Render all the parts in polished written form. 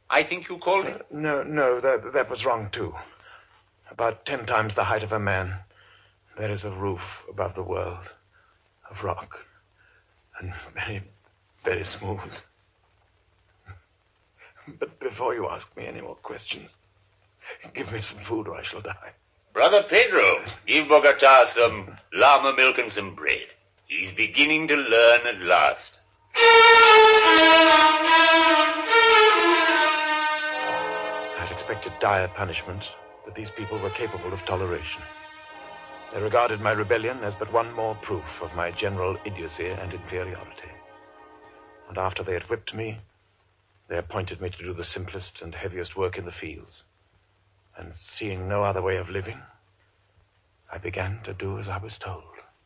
I think you called it? No, that was wrong, too. About 10 times the height of a man, there is a roof above the world of rock. And very, very smooth. But before you ask me any more questions, give me some food or I shall die. Brother Pedro, give Bogota some llama milk and some bread. He's beginning to learn at last. I had expected dire punishment, but these people were capable of toleration. They regarded my rebellion as but one more proof of my general idiocy and inferiority. And after they had whipped me, they appointed me to do the simplest and heaviest work in the fields. And seeing no other way of living, I began to do as I was told.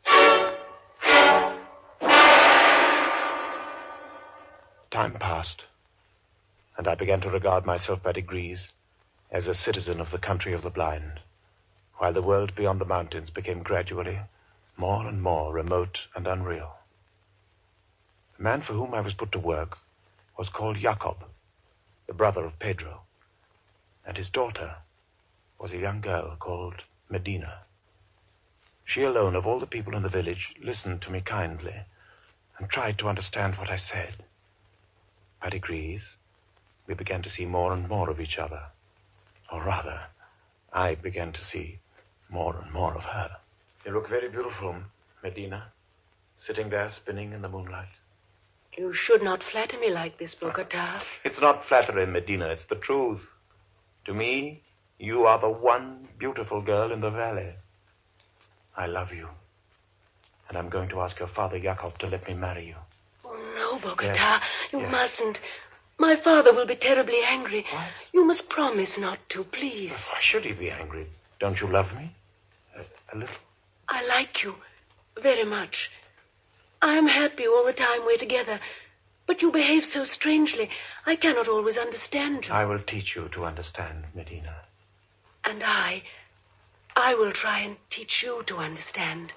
Time passed, and I began to regard myself by degrees as a citizen of the country of the blind, while the world beyond the mountains became gradually more and more remote and unreal. The man for whom I was put to work was called Jacob, the brother of Pedro, and his daughter was a young girl called Medina. She alone of all the people in the village listened to me kindly and tried to understand what I said. By degrees, we began to see more and more of each other. Or rather, I began to see more and more of her. You look very beautiful, Medina, sitting there spinning in the moonlight. You should not flatter me like this, Bogota. It's not flattery, Medina, it's the truth. To me, you are the one beautiful girl in the valley. I love you. And I'm going to ask your father, Jacob, to let me marry you. Oh, no, Bogota. Yes. You Yes. mustn't. My father will be terribly angry. What? You must promise not to, please. Why should he be angry? Don't you love me? A little? I like you very much. I am happy all the time we're together. But you behave so strangely. I cannot always understand you. I will teach you to understand, Medina. And I will try and teach you to understand.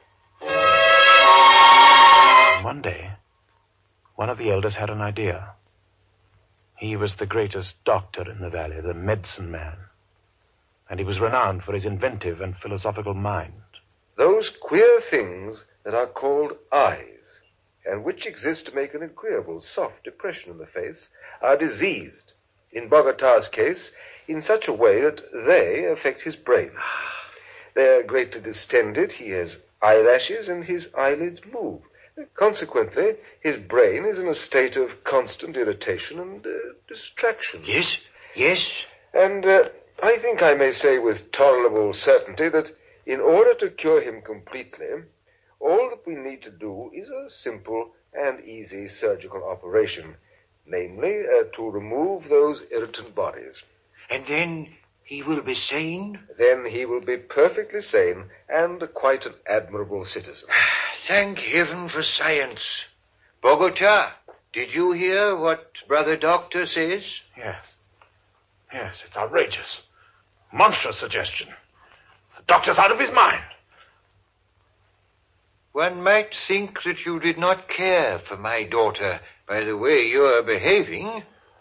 One day, one of the elders had an idea. He was the greatest doctor in the valley, the medicine man. And he was renowned for his inventive and philosophical mind. Those queer things that are called eyes, and which exist to make an agreeable, soft depression in the face, are diseased, in Bogota's case, in such a way that they affect his brain. They are greatly distended, he has eyelashes, and his eyelids move. Consequently, his brain is in a state of constant irritation and distraction. Yes? And I think I may say with tolerable certainty that in order to cure him completely, all that we need to do is a simple and easy surgical operation, namely, to remove those irritant bodies. And then he will be sane? Then he will be perfectly sane and quite an admirable citizen. Thank heaven for science. Bogota, did you hear what Brother Doctor says? Yes, it's outrageous. Monstrous suggestion. The doctor's out of his mind. One might think that you did not care for my daughter by the way you are behaving.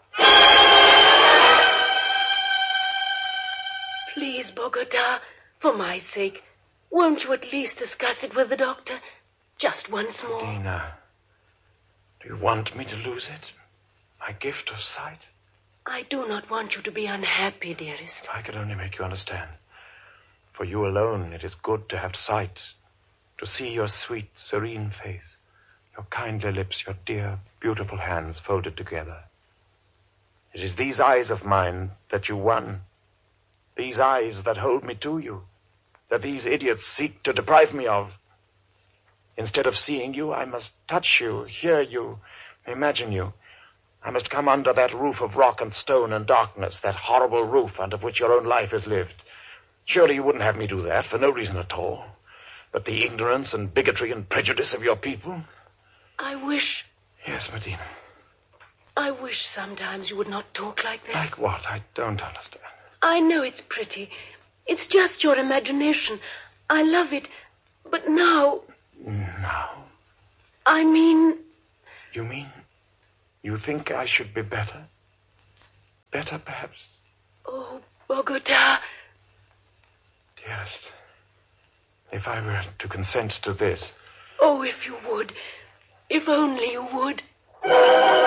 Please, Bogota, for my sake, won't you at least discuss it with the doctor? Just once more. Medina, do you want me to lose it? My gift of sight? I do not want you to be unhappy, dearest. If I could only make you understand. For you alone, it is good to have sight, to see your sweet, serene face, your kindly lips, your dear, beautiful hands folded together. It is these eyes of mine that you won, these eyes that hold me to you, that these idiots seek to deprive me of. Instead of seeing you, I must touch you, hear you, imagine you. I must come under that roof of rock and stone and darkness, that horrible roof under which your own life is lived. Surely you wouldn't have me do that for no reason at all, but the ignorance and bigotry and prejudice of your people. I wish... Yes, Medina. I wish sometimes you would not talk like that. Like what? I don't understand. I know it's pretty. It's just your imagination. I love it. But now... Now? I mean... You mean you think I should be better? better, perhaps. Oh, Bogota. Dearest, if I were to consent to this... Oh, if you would. If only you would.